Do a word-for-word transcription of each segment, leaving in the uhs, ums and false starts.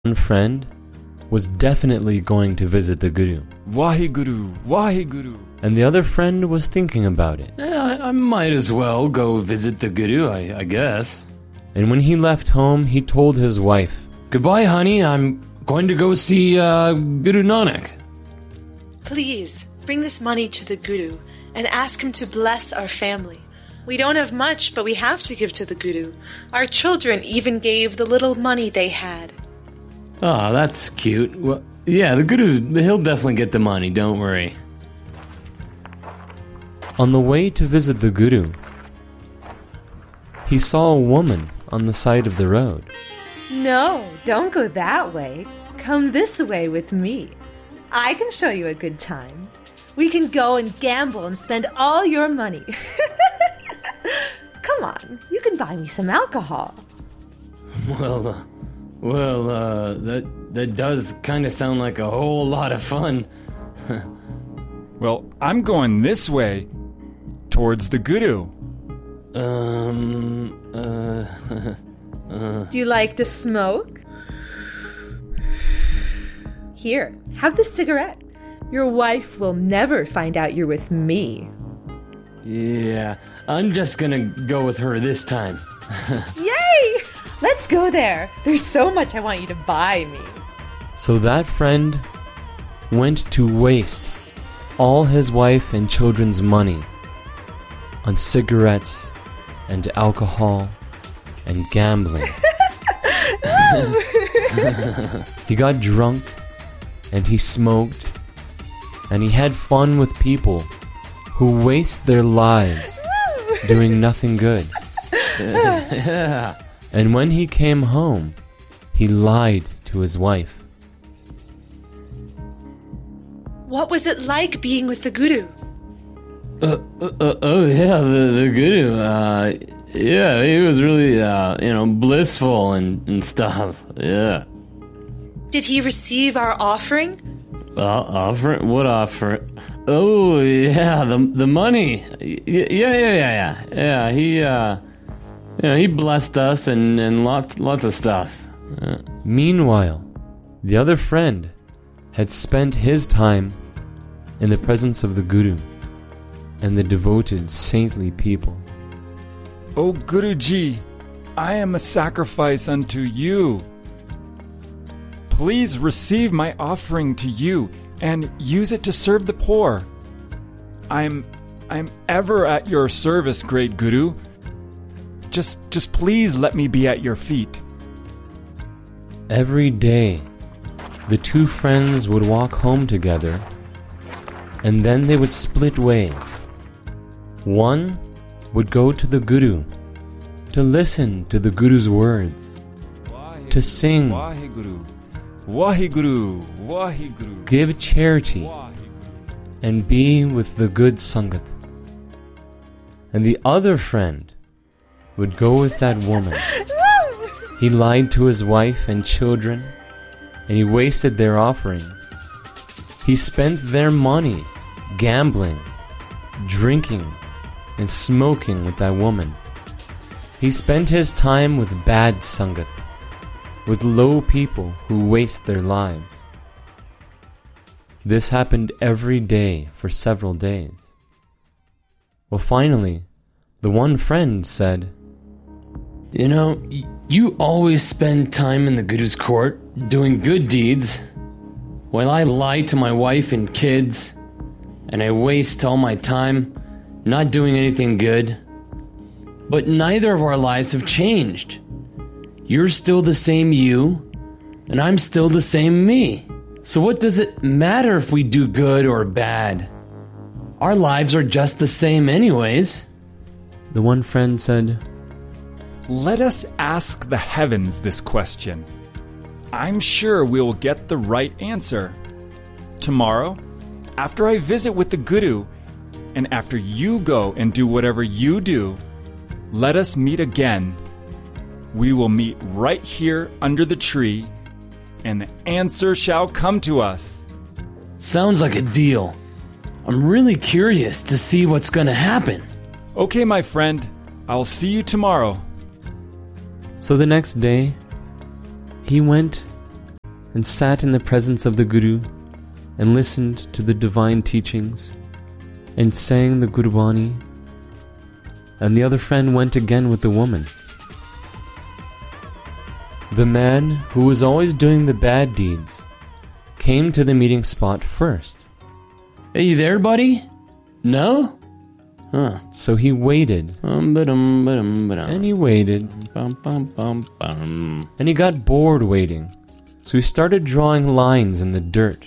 One friend was definitely going to visit the Guru, Waheguru, Waheguru. and the other friend was thinking about it. Yeah, I, I might as well go visit the Guru, I, I guess. And when he left home, he told his wife, Goodbye, honey. I'm going to go see uh, Guru Nanak. Please, bring this money to the Guru and ask him to bless our family. We don't have much, but we have to give to the Guru. Our children even gave the little money they had. Oh, that's cute. Well, yeah, the Guru's, he'll definitely get the money, don't worry. on the way to visit the Guru, he saw a woman on the side of the road. No, don't go that way. Come this way with me. I can show you a good time. We can go and gamble and spend all your money. Come on, you can buy me some alcohol. Well, uh, well, uh, that that does kind of sound like a whole lot of fun. Well, I'm going this way, towards the Guru. Um, uh, uh... Do you like to smoke? Here, have this cigarette. Your wife will never find out you're with me. Yeah, I'm just gonna go with her this time. Yay! Let's go there. There's so much I want you to buy me. So that friend went to waste all his wife and children's money on cigarettes and alcohol and gambling. He got drunk and he smoked and he had fun with people who waste their lives doing nothing good. And when he came home, he lied to his wife. What was it like being with the Guru? Uh, uh, uh, oh yeah, the the Guru. Uh, yeah, he was really, uh, you know, blissful and, and stuff. Yeah. Did he receive our offering? Uh, offer? What offer? Oh yeah, the the money. Y- Yeah, yeah, yeah, yeah. Yeah, he, uh, you know, he blessed us and and lots lots of stuff. Uh, Meanwhile, the other friend had spent his time in the presence of the Guru and the devoted, saintly people. O Guruji, I am a sacrifice unto you. Please receive my offering to you and use it to serve the poor. I'm I'm ever at your service, great Guru. Just just please let me be at your feet. Every day, the two friends would walk home together, and then they would split ways. One would go to the Guru to listen to the Guru's words, to sing, Waheguru, Waheguru, Waheguru, give charity, and be with the good Sangat. And the other friend would go with that woman. He lied to his wife and children, and he wasted their offering. He spent their money gambling, drinking, and smoking with that woman. He spent his time with bad Sangat, with low people who waste their lives. This happened every day for several days. Well, finally, the one friend said, You know, y- you always spend time in the Guru's court doing good deeds, while I lie to my wife and kids, and I waste all my time not doing anything good. But neither of our lives have changed. You're still the same you, and I'm still the same me. So what does it matter if we do good or bad? Our lives are just the same anyways. the one friend said, Let us ask the heavens this question. I'm sure we'll get the right answer. Tomorrow, after I visit with the Guru, and after you go and do whatever you do, let us meet again. We will meet right here under the tree, and the answer shall come to us. Sounds like a deal. I'm really curious to see what's gonna happen. Okay, my friend, I'll see you tomorrow. So the next day, he went and sat in the presence of the Guru and listened to the divine teachings and sang the Gurbani. And the other friend went again with the woman. The man, who was always doing the bad deeds, came to the meeting spot first. Are you there, buddy? No? Huh. So he waited, Um, ba-dum, ba-dum, ba-dum. and he waited, Bum, bum, bum, bum. and he got bored waiting. So he started drawing lines in the dirt.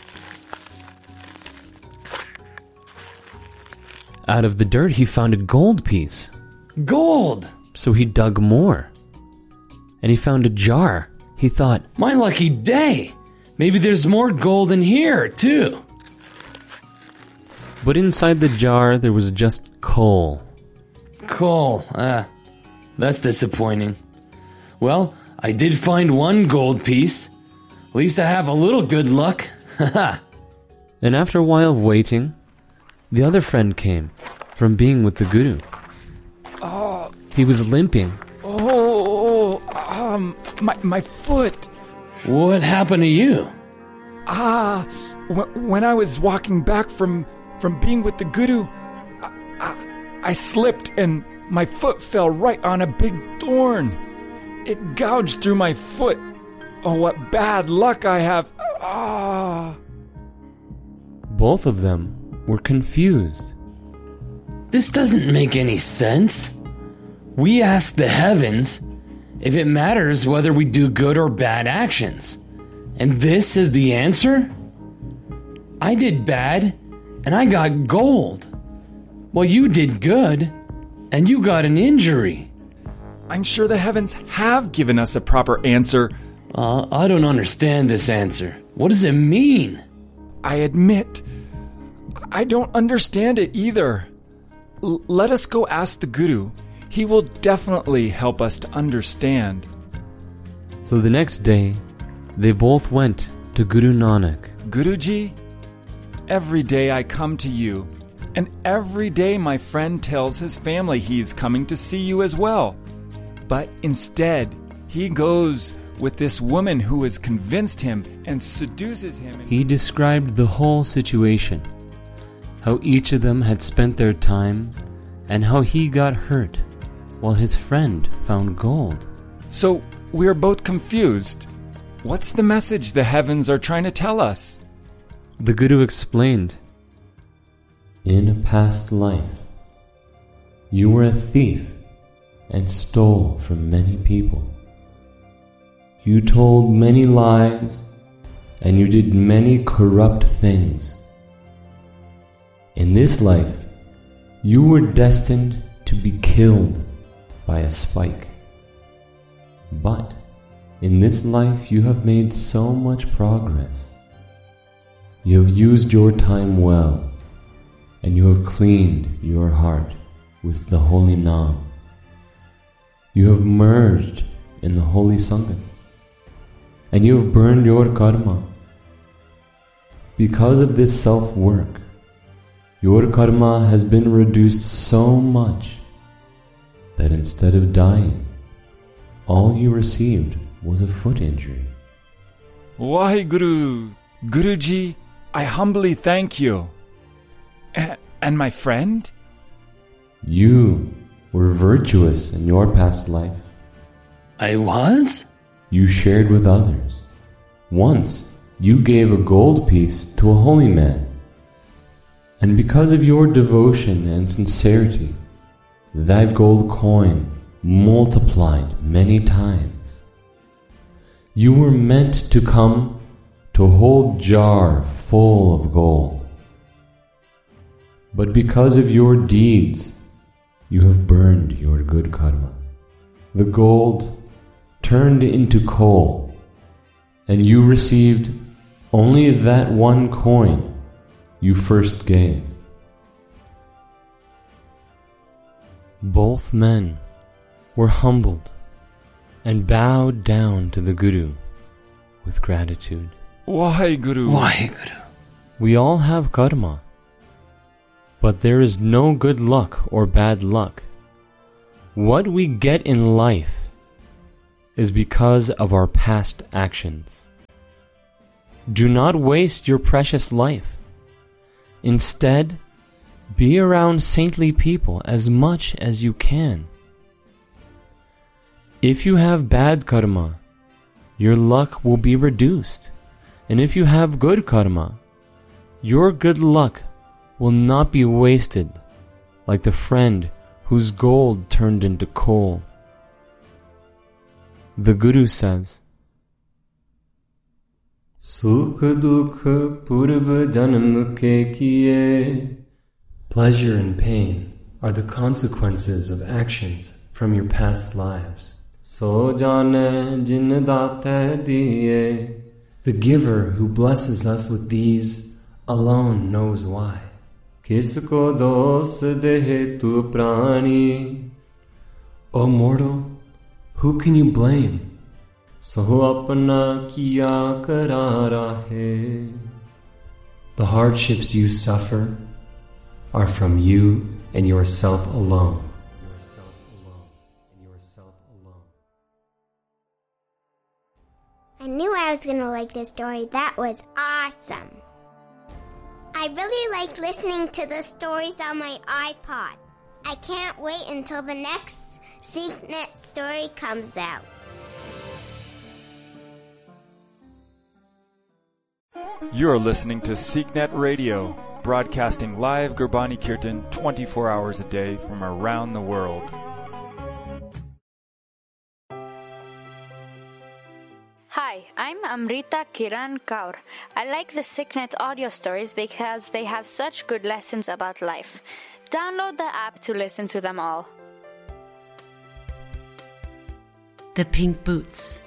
Out of the dirt, he found a gold piece. Gold! So he dug more. And he found a jar. He thought, My lucky day! Maybe there's more gold in here, too. but inside the jar there was just coal. Coal. Ah, that's disappointing. Well, I did find one gold piece. At least I have a little good luck. Haha. And after a while of waiting, the other friend came from being with the Guru. Oh, He was limping. oh, um, my, my foot. What happened to you? Ah, wh- when I was walking back from, from being with the Guru, I, I, I slipped and my foot fell right on a big thorn. It gouged through my foot. Oh, what bad luck I have. Ah. Both of them were confused. This doesn't make any sense. We ask the heavens if it matters whether we do good or bad actions. And this is the answer? I did bad, and I got gold. Well, you did good, and you got an injury. I'm sure the heavens have given us a proper answer. Uh, I don't understand this answer. What does it mean? I admit, I don't understand it either. L- let us go ask the Guru. He will definitely help us to understand. So the next day, they both went to Guru Nanak. Guruji, every day I come to you, and every day my friend tells his family he's coming to see you as well. But instead, he goes with this woman who has convinced him and seduces him. He described the whole situation, how each of them had spent their time, and how he got hurt, while his friend found gold. So we're both confused. What's the message the heavens are trying to tell us? The Guru explained, in a past life, you were a thief and stole from many people. You told many lies, and you did many corrupt things. In this life, you were destined to be killed by a spike. But in this life you have made so much progress. You have used your time well, and you have cleaned your heart with the holy Naam. You have merged in the holy Sangat, and you have burned your karma. Because of this self-work, your karma has been reduced so much that instead of dying, all you received was a foot injury. Waheguru, Guruji, I humbly thank you. A- and my friend? You were virtuous in your past life. I was? You shared with others. Once, you gave a gold piece to a holy man. And because of your devotion and sincerity, that gold coin multiplied many times. You were meant to come to a whole jar full of gold. But because of your deeds, you have burned your good karma. The gold turned into coal, and you received only that one coin you first gave. Both men were humbled and bowed down to the Guru with gratitude. Waheguru. Waheguru. We all have karma, but there is no good luck or bad luck. What we get in life is because of our past actions. Do not waste your precious life. Instead, be around saintly people as much as you can. If you have bad karma, your luck will be reduced. And if you have good karma, your good luck will not be wasted like the friend whose gold turned into coal. The Guru says, Sukh dukh purv janam ke kiye. Pleasure and pain are the consequences of actions from your past lives. So jane jin daate diye. The giver who blesses us with these alone knows why. Kisko dos dehe tu prani. O mortal, who can you blame? So apna kiya kara rahe. The hardships you suffer are from you and yourself alone. Yourself alone and yourself alone. I knew I was going to like this story. That was awesome. I really like listening to the stories on my iPod. I can't wait until the next SeekNet story comes out. You're listening to SeekNet Radio, broadcasting live Gurbani Kirtan twenty-four hours a day from around the world. Hi, I'm Amrita Kiran Kaur. I like the SeekNet audio stories because they have such good lessons about life. Download the app to listen to them all. The Pink Boots.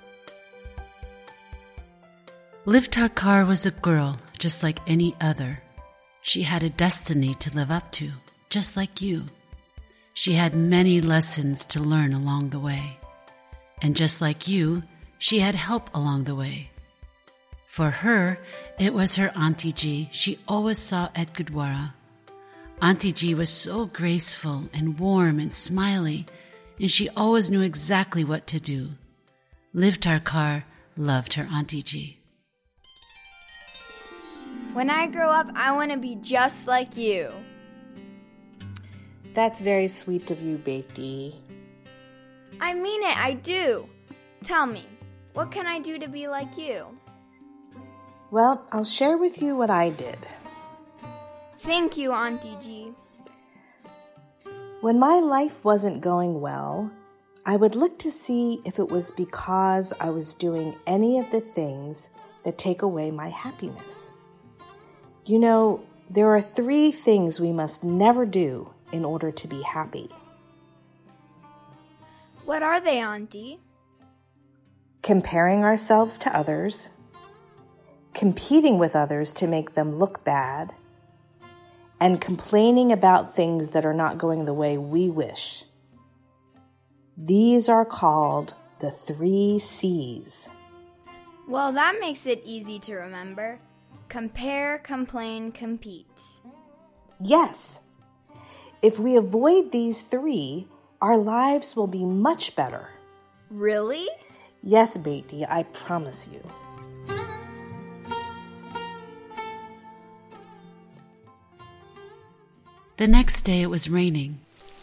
Livtar Kaur was a girl just like any other. She had a destiny to live up to, just like you. She had many lessons to learn along the way. And just like you, she had help along the way. For her, it was her Auntie Ji she always saw at Gurdwara. Auntie Ji was so graceful and warm and smiley, and she always knew exactly what to do. Livtar Kaur loved her Auntie Ji. When I grow up, I want to be just like you. That's very sweet of you, Beti. I mean it, I do. Tell me, what can I do to be like you? Well, I'll share with you what I did. Thank you, Auntie Ji. When my life wasn't going well, I would look to see if it was because I was doing any of the things that take away my happiness. You know, there are three things we must never do in order to be happy. What are they, Auntie? Comparing ourselves to others, competing with others to make them look bad, and complaining about things that are not going the way we wish. These are called the three C's. Well, that makes it easy to remember. Compare, complain, compete. Yes. If we avoid these three, our lives will be much better. Really? Yes, Beti, I promise you. The next day it was raining,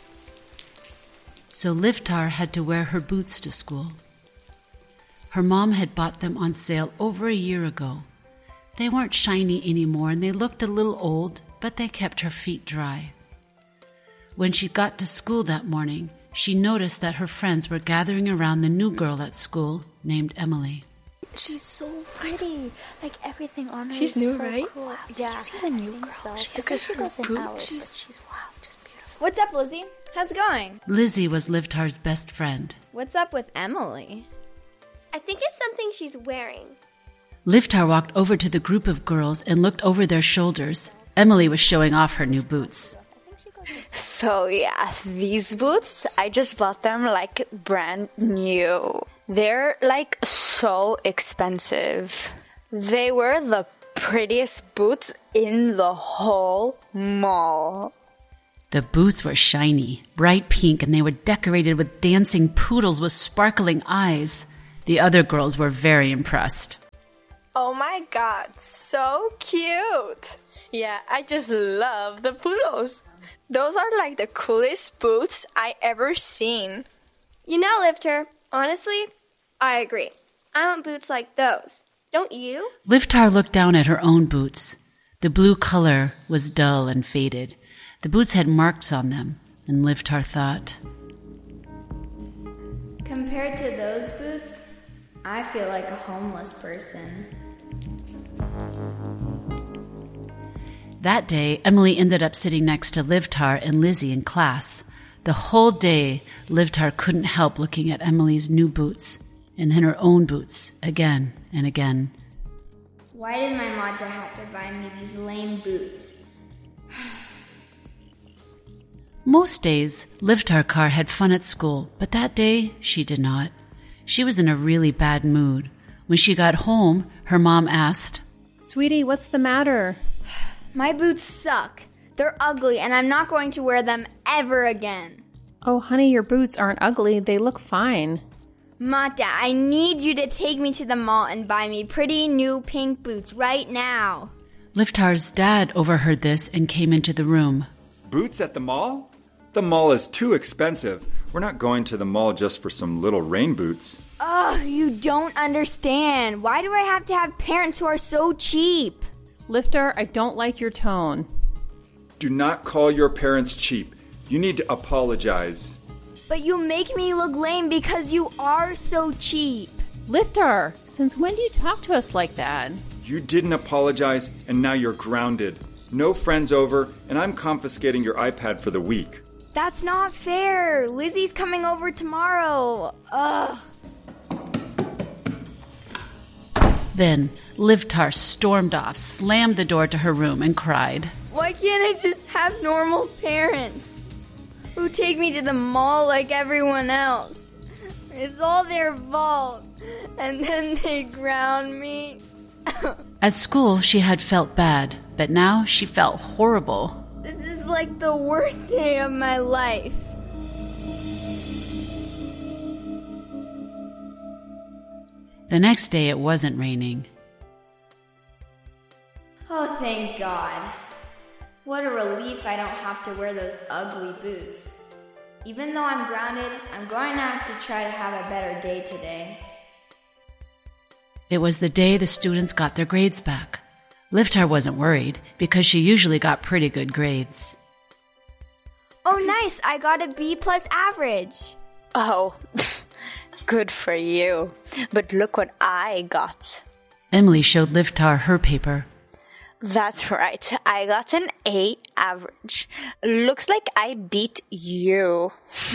so Livtar had to wear her boots to school. Her mom had bought them on sale over a year ago. They weren't shiny anymore and they looked a little old, but they kept her feet dry. When she got to school that morning, she noticed that her friends were gathering around the new girl at school named Emily. She's so pretty. Like everything on her She's is new, so right? cool. Did Yeah, you see the new I think girl? so. She Look has at her her in boots. ours, She's- but she's wow, just beautiful. What's up, Lizzie? How's it going? Lizzie was Livtar's best friend. What's up with Emily? I think it's something she's wearing. Livtar walked over to the group of girls and looked over their shoulders. Emily was showing off her new boots. So yeah, these boots, I just bought them like brand new. They're like so expensive. They were the prettiest boots in the whole mall. The boots were shiny, bright pink, and they were decorated with dancing poodles with sparkling eyes. The other girls were very impressed. Oh my god, so cute! Yeah, I just love the poodles. Those are like the coolest boots I ever seen. You know, Lifter, honestly, I agree. I want boots like those. Don't you? Liftar looked down at her own boots. The blue color was dull and faded. The boots had marks on them, and Liftar thought, Compared to those boots, I feel like a homeless person. That day, Emily ended up sitting next to Livtar and Lizzie in class. The whole day, Livtar couldn't help looking at Emily's new boots, and then her own boots, again and again. Why did my Mata have to buy me these lame boots? Most days, Livtarkar had fun at school, but that day, she did not. She was in a really bad mood. When she got home, her mom asked, Sweetie, what's the matter? My boots suck. They're ugly, and I'm not going to wear them ever again. Oh, honey, your boots aren't ugly. They look fine. Mata, I need you to take me to the mall and buy me pretty new pink boots right now. Liftar's dad overheard this and came into the room. Boots at the mall? The mall is too expensive. We're not going to the mall just for some little rain boots. Ugh, you don't understand. Why do I have to have parents who are so cheap? Lifter, I don't like your tone. Do not call your parents cheap. You need to apologize. But you make me look lame because you are so cheap. Lifter, since when do you talk to us like that? You didn't apologize, and now you're grounded. No friends over, and I'm confiscating your iPad for the week. That's not fair. Lizzie's coming over tomorrow. Ugh. Then, Livtar stormed off, slammed the door to her room, and cried. Why can't I just have normal parents who take me to the mall like everyone else? It's all their fault. And then they ground me. At school, she had felt bad, but now she felt horrible. This is like the worst day of my life. The next day, it wasn't raining. Oh, thank God. What a relief I don't have to wear those ugly boots. Even though I'm grounded, I'm going to have to try to have a better day today. It was the day the students got their grades back. Liftar wasn't worried because she usually got pretty good grades. Oh, nice! I got a B plus average. Oh, good for you. But look what I got. Emily showed Liftar her paper. That's right. I got an A average. Looks like I beat you.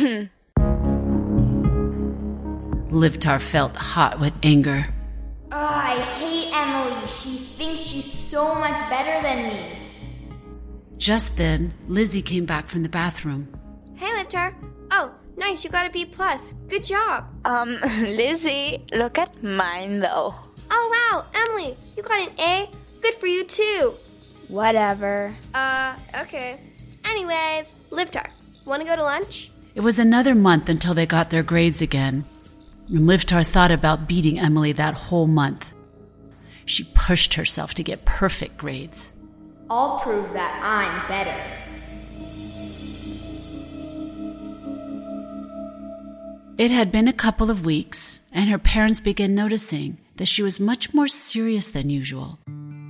Livtar felt hot with anger. Oh, I hate Emily. She thinks she's so much better than me. Just then, Lizzie came back from the bathroom. Hey, Liftar. Oh, nice. You got a B plus. Good job. Um, Lizzie, look at mine, though. Oh, wow. Emily, you got an A. Good for you, too. Whatever. Uh, okay. Anyways, Liftar, want to go to lunch? It was another month until they got their grades again. And Livtar thought about beating Emily that whole month. She pushed herself to get perfect grades. I'll prove that I'm better. It had been a couple of weeks, and her parents began noticing that she was much more serious than usual.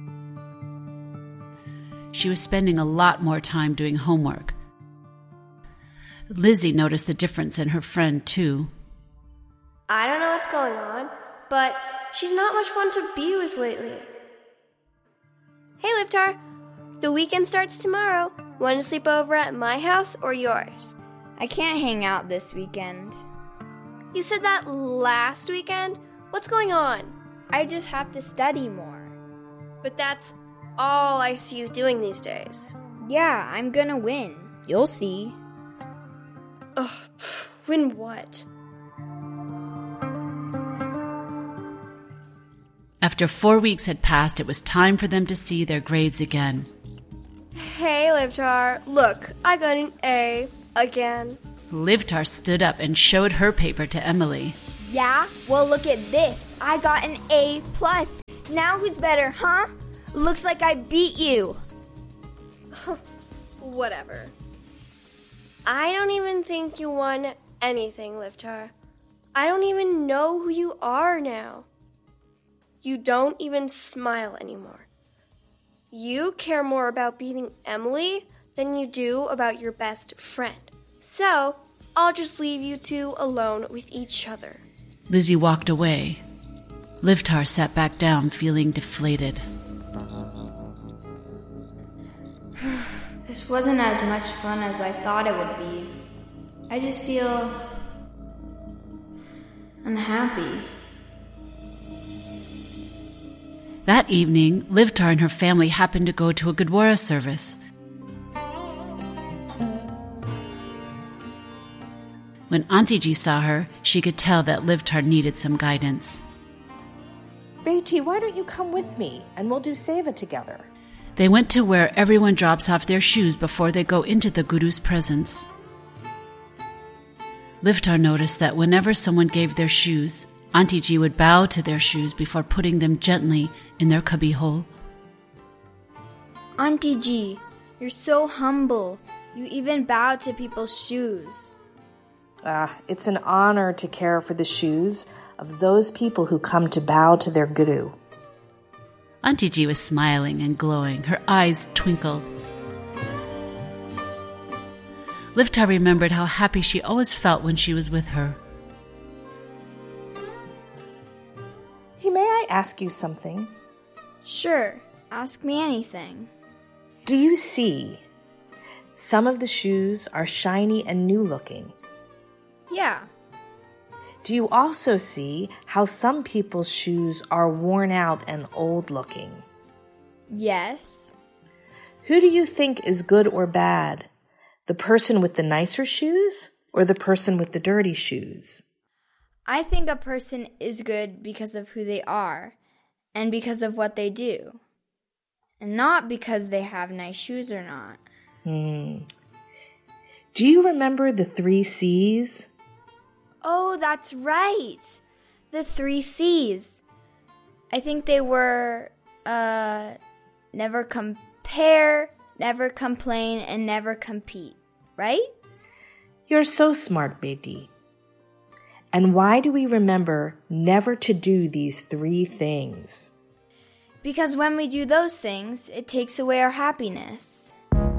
She was spending a lot more time doing homework. Lizzie noticed the difference in her friend, too. I don't know what's going on, but she's not much fun to be with lately. Hey, Liftar. The weekend starts tomorrow. Want to sleep over at my house or yours? I can't hang out this weekend. You said that last weekend? What's going on? I just have to study more. But that's all I see you doing these days. Yeah, I'm gonna win. You'll see. Ugh, win what? After four weeks had passed, it was time for them to see their grades again. Hey, Livtar. Look, I got an A again. Livtar stood up and showed her paper to Emily. Yeah? Well, look at this. I got an A plus. Now who's better, huh? Looks like I beat you. Whatever. I don't even think you won anything, Liftar. I don't even know who you are now. You don't even smile anymore. You care more about beating Emily than you do about your best friend. So, I'll just leave you two alone with each other. Lizzie walked away. Liftar sat back down, feeling deflated. This wasn't as much fun as I thought it would be. I just feel unhappy. That evening, Liftar and her family happened to go to a Gurdwara service. When Auntie Ji saw her, she could tell that Liftar needed some guidance. Beti, why don't you come with me and we'll do seva together? They went to where everyone drops off their shoes before they go into the Guru's presence. Liftar noticed that whenever someone gave their shoes, Auntie Ji would bow to their shoes before putting them gently in their cubby hole. Auntie Ji, you're so humble. You even bow to people's shoes. Ah, it's an honor to care for the shoes of those people who come to bow to their Guru. Auntie Ji was smiling and glowing. Her eyes twinkled. Liftar remembered how happy she always felt when she was with her. May I ask you something? Sure, ask me anything. Do you see? Some of the shoes are shiny and new looking. Yeah. Do you also see how some people's shoes are worn out and old looking? Yes. Who do you think is good or bad? The person with the nicer shoes or the person with the dirty shoes? I think a person is good because of who they are and because of what they do, and not because they have nice shoes or not. Hmm. Do you remember the three C's? Oh, that's right. The three C's. I think they were, uh, never compare, never complain, and never compete, right? You're so smart, Beti. And why do we remember never to do these three things? Because when we do those things, it takes away our happiness.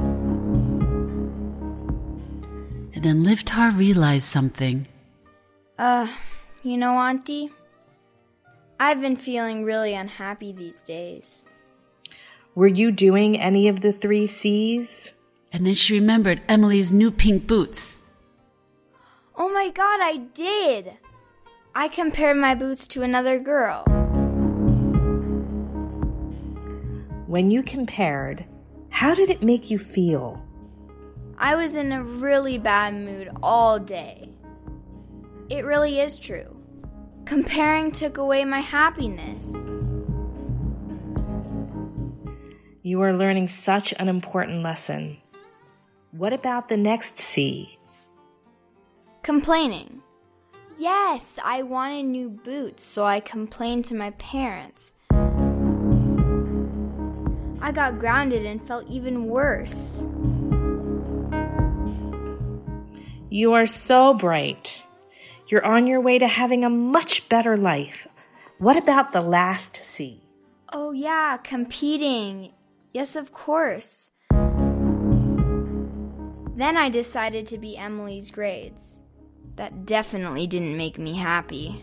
And then Liftar realized something. Uh, you know, Auntie, I've been feeling really unhappy these days. Were you doing any of the three C's? And then she remembered Emily's new pink boots. Oh my God, I did! I compared my boots to another girl. When you compared, how did it make you feel? I was in a really bad mood all day. It really is true. Comparing took away my happiness. You are learning such an important lesson. What about the next C? Complaining. Yes, I wanted new boots, so I complained to my parents. I got grounded and felt even worse. You are so bright. You're on your way to having a much better life. What about the last C? Oh yeah, competing. Yes, of course. Then I decided to beat Emily's grades. That definitely didn't make me happy.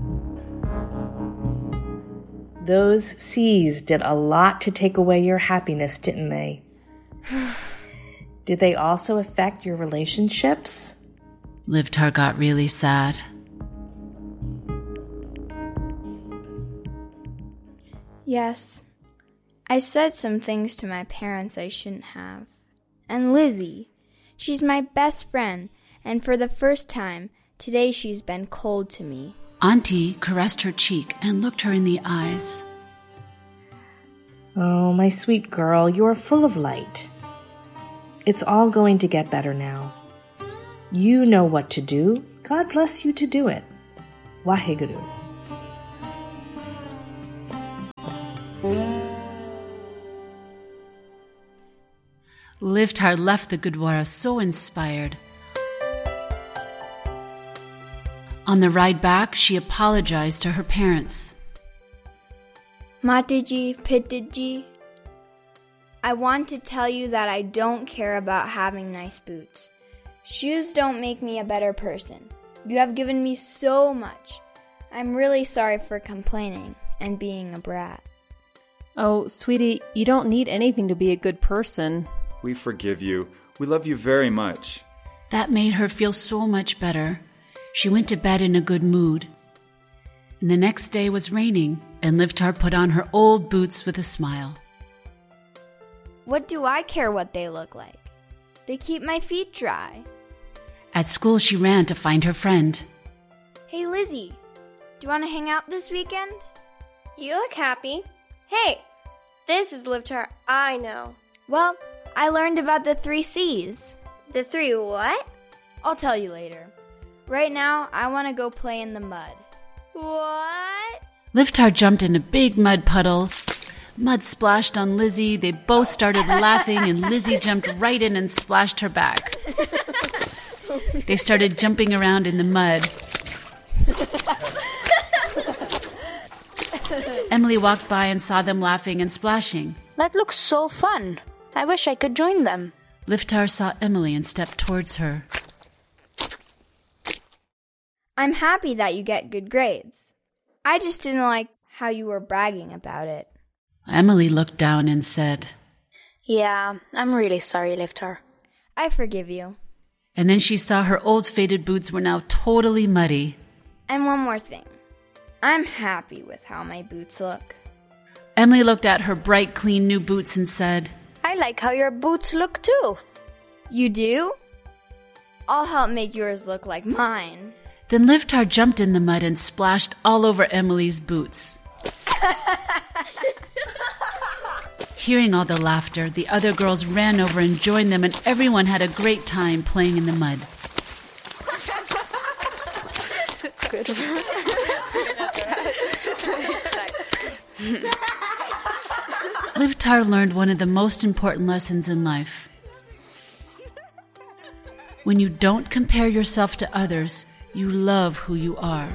Those C's did a lot to take away your happiness, didn't they? Did they also affect your relationships? Liftar got really sad. Yes. I said some things to my parents I shouldn't have. And Lizzie, she's my best friend, and for the first time, today she's been cold to me. Auntie caressed her cheek and looked her in the eyes. Oh, my sweet girl, you are full of light. It's all going to get better now. You know what to do. God bless you to do it. Waheguru. Livtar left the Gurdwara so inspired. On the ride back, she apologized to her parents. Mataji, Pitaji, I want to tell you that I don't care about having nice boots. Shoes don't make me a better person. You have given me so much. I'm really sorry for complaining and being a brat. Oh, sweetie, you don't need anything to be a good person. We forgive you. We love you very much. That made her feel so much better. She went to bed in a good mood. And the next day was raining, and Livtar put on her old boots with a smile. What do I care what they look like? They keep my feet dry. At school, she ran to find her friend. Hey, Lizzie, do you want to hang out this weekend? You look happy. Hey, this is Livtar I know. Well, I learned about the three C's. The three what? I'll tell you later. Right now, I want to go play in the mud. What? Livtar jumped in a big mud puddle. Mud splashed on Lizzie. They both started laughing, and Lizzie jumped right in and splashed her back. They started jumping around in the mud. Emily walked by and saw them laughing and splashing. That looks so fun. I wish I could join them. Livtar saw Emily and stepped towards her. I'm happy that you get good grades. I just didn't like how you were bragging about it. Emily looked down and said, Yeah, I'm really sorry, Livtar. I forgive you. And then she saw her old faded boots were now totally muddy. And one more thing. I'm happy with how my boots look. Emily looked at her bright, clean new boots and said, I like how your boots look too. You do? I'll help make yours look like mine. Then Livtar jumped in the mud and splashed all over Emily's boots. Hearing all the laughter, the other girls ran over and joined them, and everyone had a great time playing in the mud. Livtar learned one of the most important lessons in life. When you don't compare yourself to others, you love who you are.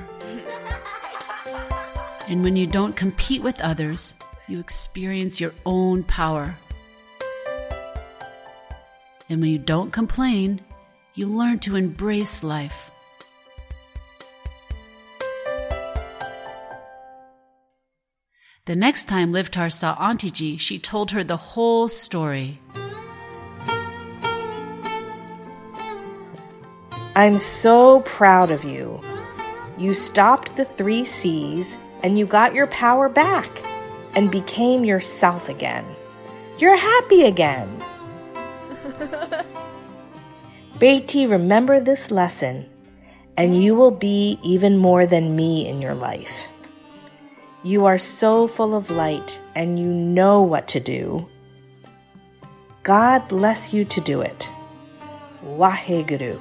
And when you don't compete with others, you experience your own power. And when you don't complain, you learn to embrace life. The next time Livtar saw Auntie G, she told her the whole story. I'm so proud of you. You stopped the three C's and you got your power back and became yourself again. You're happy again. Beti, remember this lesson, and you will be even more than me in your life. You are so full of light, and you know what to do. God bless you to do it. Waheguru.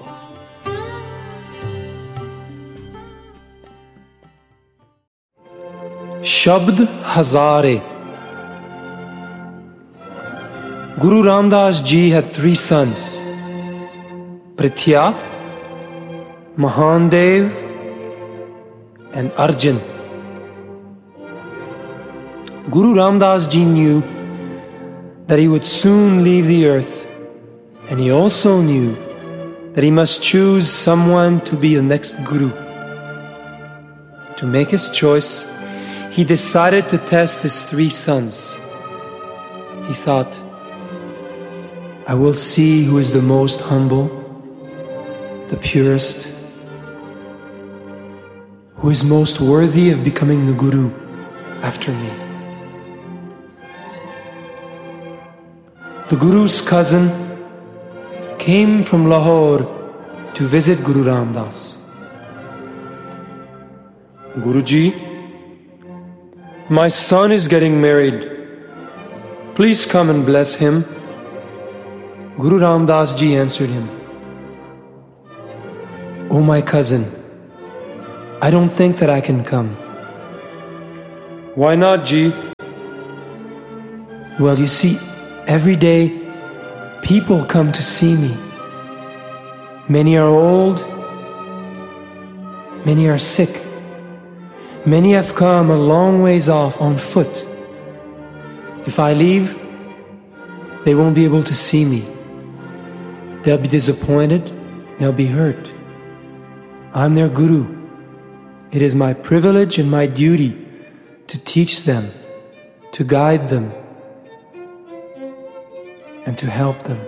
Shabd Hazare. Guru Ramdas Ji had three sons, Prithya, Mahandev, and Arjan. Guru Ramdas Ji knew that he would soon leave the earth, and he also knew that he must choose someone to be the next Guru. To make his choice, he decided to test his three sons. He thought, I will see who is the most humble, the purest, who is most worthy of becoming the Guru after me. The Guru's cousin came from Lahore to visit Guru Ramdas. Guruji, my son is getting married. Please come and bless him. Guru Ramdas Ji answered him, Oh my cousin, I don't think that I can come. Why not, Ji? Well, you see, every day people come to see me. Many are old, many are sick. Many have come a long ways off on foot. If I leave, they won't be able to see me. They'll be disappointed, they'll be hurt. I'm their guru. It is my privilege and my duty to teach them, to guide them, and to help them.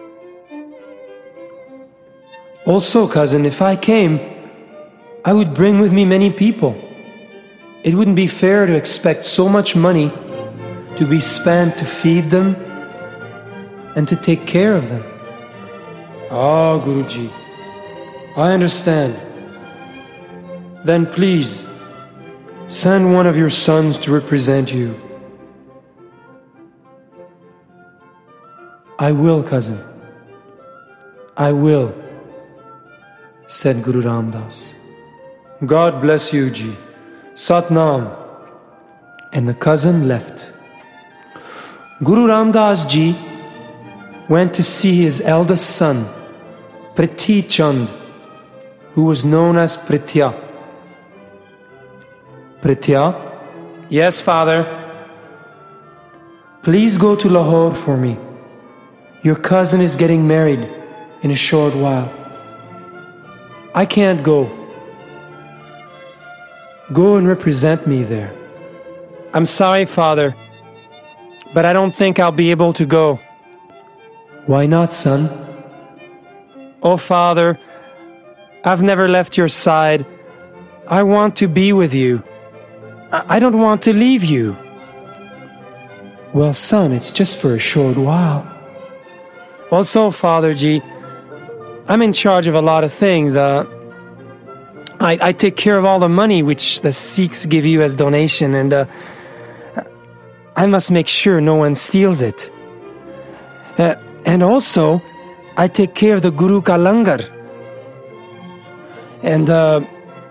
Also, cousin, if I came, I would bring with me many people. It wouldn't be fair to expect so much money to be spent to feed them and to take care of them. Ah, Guruji, I understand. Then please, send one of your sons to represent you. I will, cousin. I will, said Guru Ram Das. God bless you, Ji. Satnam. And the cousin left. Guru Ram Das Ji went to see his eldest son, Prithi Chand, who was known as Prithya. Prithya? Yes, father. Please go to Lahore for me. Your cousin is getting married in a short while. I can't go. Go and represent me there. I'm sorry, father, but I don't think I'll be able to go. Why not, son? Oh, father, I've never left your side. I want to be with you. I, I don't want to leave you. Well, son, it's just for a short while. Also, Father Ji, I'm in charge of a lot of things. Uh, I, I take care of all the money which the Sikhs give you as donation, and uh, I must make sure no one steals it. Uh, and also, I take care of the Guru Ka Langar. And, uh,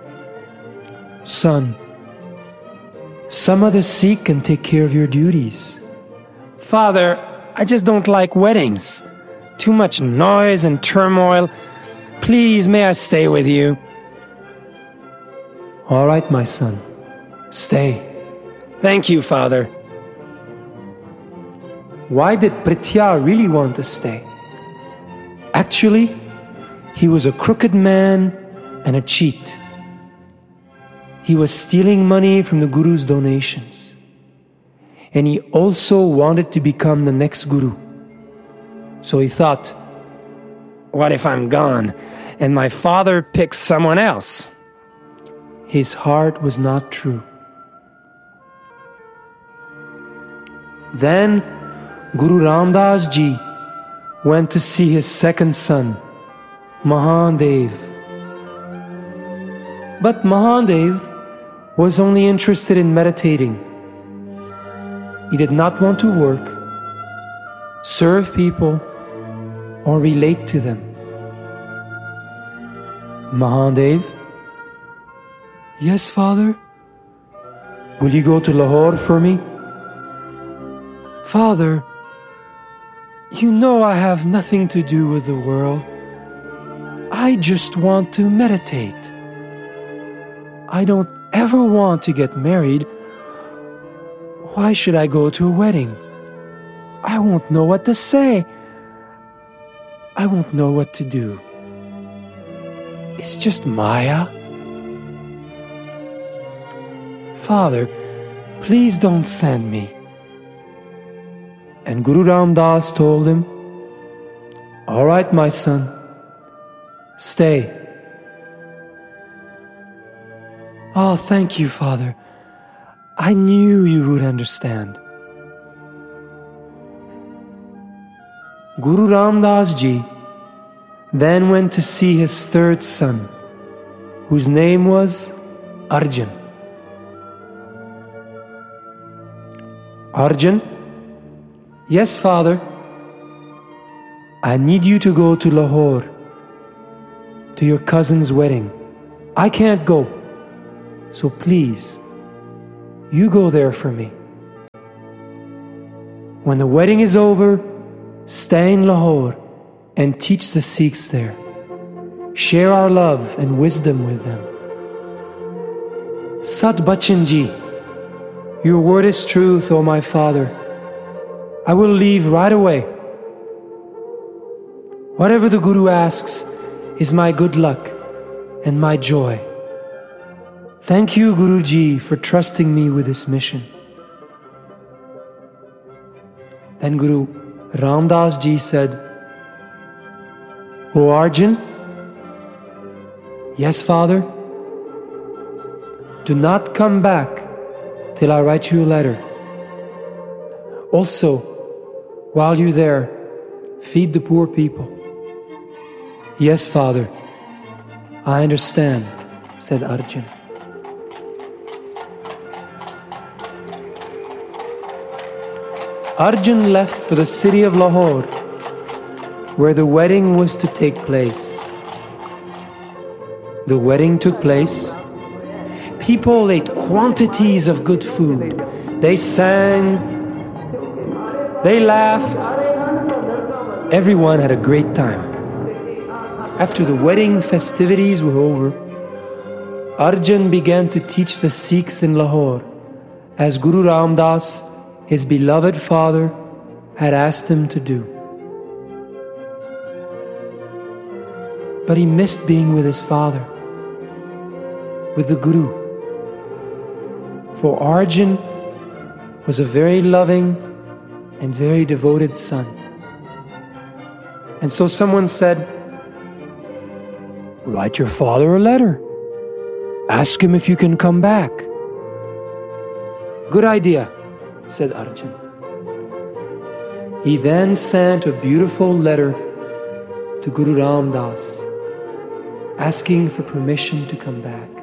son, some other Sikh can take care of your duties. Father, I just don't like weddings. Too much noise and turmoil. Please, may I stay with you? All right, my son. Stay. Thank you, Father. Why did Prithya really want to stay? Actually, he was a crooked man and a cheat. He was stealing money from the Guru's donations. And he also wanted to become the next Guru. So he thought, what if I'm gone and my father picks someone else? His heart was not true. Then Guru Ram Das Ji went to see his second son, Mahadev. But Mahadev was only interested in meditating. He did not want to work, serve people, or relate to them. Mahadev? Yes, Father? Will you go to Lahore for me? Father, you know I have nothing to do with the world. I just want to meditate. I don't ever want to get married. Why should I go to a wedding? I won't know what to say. I won't know what to do. It's just Maya. Father, please don't send me. And Guru Ram Das told him, all right, my son, stay. Oh, thank you, Father. I knew you would understand. Guru Ram Das Ji then went to see his third son, whose name was Arjan. Arjan? Yes, Father. I need you to go to Lahore, to your cousin's wedding. I can't go, so please, you go there for me. When the wedding is over, stay in Lahore and teach the Sikhs there. Share our love and wisdom with them. Sat Bachan Ji, your word is truth, O my father. I will leave right away. Whatever the Guru asks is my good luck and my joy. Thank you, Guruji, for trusting me with this mission. Then Guru Ram Das Ji said, O Arjan, yes, father, do not come back till I write you a letter. Also, while you're there, feed the poor people. Yes, father, I understand, said Arjan. Arjan left for the city of Lahore, where the wedding was to take place. The wedding took place. People ate quantities of good food. They sang. They laughed. Everyone had a great time. After the wedding festivities were over, Arjan began to teach the Sikhs in Lahore, as Guru Ram Das, his beloved father, had asked him to do. But he missed being with his father, with the Guru. For Arjan was a very loving and very devoted son. And so someone said, write your father a letter. Ask him if you can come back. Good idea, said Arjan. He then sent a beautiful letter to Guru Ram Das, asking for permission to come back.